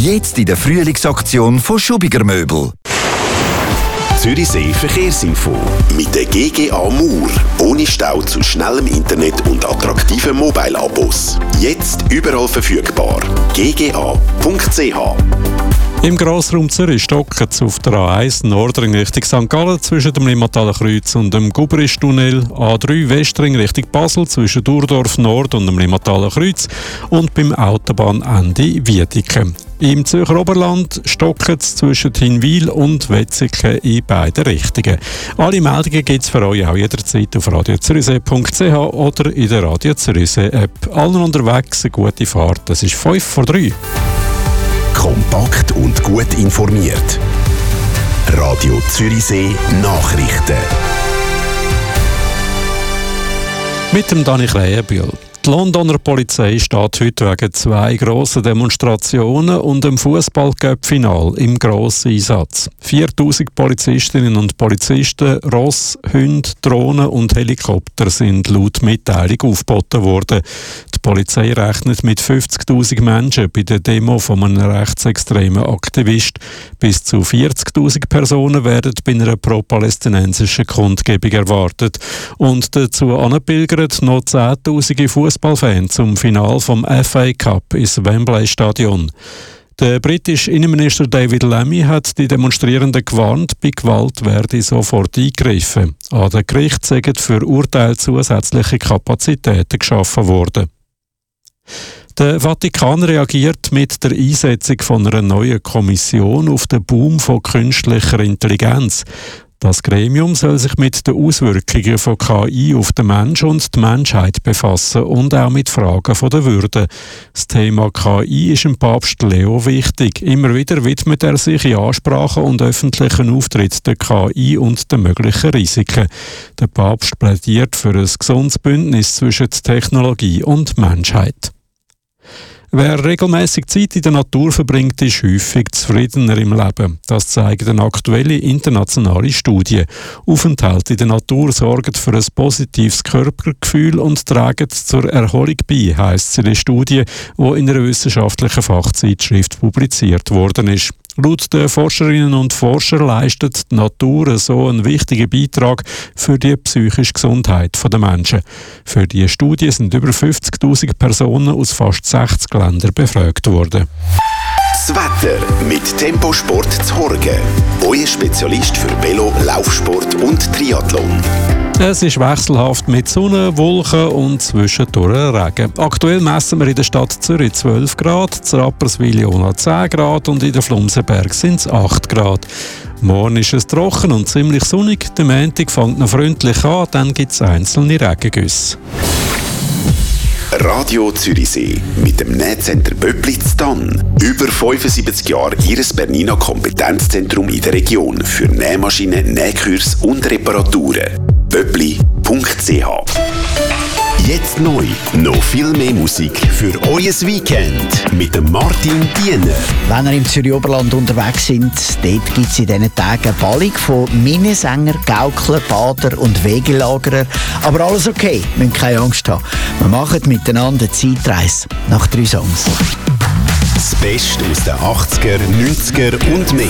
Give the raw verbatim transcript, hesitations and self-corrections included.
Jetzt in der Frühlingsaktion von Schubiger Möbel. Zürichsee Verkehrsinfo. Mit der G G A Mauer. Ohne Stau zu schnellem Internet und attraktiven Mobile-Abos. Jetzt überall verfügbar. g g a punkt c h. Im Grossraum Zürich stockt es auf der A eins Nordring Richtung Sankt Gallen zwischen dem Limmataler Kreuz und dem Gubrisch-Tunnel, A drei Westring Richtung Basel zwischen Durdorf Nord und dem Limmataler Kreuz und beim Autobahnende Wiedeke. Im Zürcher Oberland stockt es zwischen Hinwil und Wetzikon in beiden Richtungen. Alle Meldungen gibt es für euch auch jederzeit auf radio zürichsee punkt c h oder in der Radio Zürichsee App. Allen unterwegs eine gute Fahrt. Das ist fünf vor drei. Kompakt und gut informiert. Radio Zürichsee Nachrichten. Mit dem Dani Krähenbühl. Die Londoner Polizei steht heute wegen zwei grossen Demonstrationen und dem Fußball-Cup-Final im grossen Einsatz. viertausend Polizistinnen und Polizisten, Ross, Hunde, Drohnen und Helikopter sind laut Mitteilung aufgeboten worden. Die Polizei rechnet mit fünfzigtausend Menschen bei der Demo von einem rechtsextremen Aktivist. Bis zu vierzigtausend Personen werden bei einer pro-palästinensischen Kundgebung erwartet. Und dazu anpilgern noch zehntausende Fußballfans zum Final vom F A Cup ins Wembley Stadion. Der britische Innenminister David Lammy hat die Demonstrierenden gewarnt, bei Gewalt werde sofort eingegriffen. An den Gerichten sind für Urteile zusätzliche Kapazitäten geschaffen worden. Der Vatikan reagiert mit der Einsetzung von einer neuen Kommission auf den Boom von künstlicher Intelligenz. Das Gremium soll sich mit den Auswirkungen von K I auf den Menschen und die Menschheit befassen und auch mit Fragen von der Würde. Das Thema K I ist dem Papst Leo wichtig. Immer wieder widmet er sich in Ansprachen und öffentlichen Auftritten der K I und den möglichen Risiken. Der Papst plädiert für ein gesundes Bündnis zwischen Technologie und Menschheit. Wer regelmäßig Zeit in der Natur verbringt, ist häufig zufriedener im Leben. Das zeigt eine aktuelle internationale Studie. Aufenthalte in der Natur sorgen für ein positives Körpergefühl und tragen zur Erholung bei, heisst es in der Studie, die in einer wissenschaftlichen Fachzeitschrift publiziert worden ist. Laut den Forscherinnen und Forschern leistet die Natur so einen wichtigen Beitrag für die psychische Gesundheit der Menschen. Für die Studie sind über fünfzigtausend Personen aus fast sechzig Ländern befragt worden. Das Wetter mit Temposport zu Horgen. Euer Spezialist für Velo, Laufsport und Triathlon. Es ist wechselhaft mit Sonne, Wolken und zwischendurch Regen. Aktuell messen wir in der Stadt Zürich zwölf Grad, in Rapperswil zehn Grad und in der Flumsenberg sind es acht Grad. Morgen ist es trocken und ziemlich sonnig. Der Montag fängt noch freundlich an, dann gibt es einzelne Regengüsse. Radio Zürichsee mit dem Nähcenter Böppli zu Tann. Über fünfundsiebzig Jahre Ihres Bernina Kompetenzzentrum in der Region für Nähmaschinen, Nähkurs und Reparaturen. böppli punkt c h. Jetzt neu, noch viel mehr Musik für euer Weekend mit dem Martin Diener. Wenn ihr im Zürich Oberland unterwegs sind, dort gibt es in diesen Tagen eine Ballung von Minnesänger, Gaukler, Bader und Wegelagerer. Aber alles okay, wir müssen keine Angst haben. Wir machen miteinander eine Zeitreise nach drei Songs. Das Beste aus den achtziger, neunziger und mehr.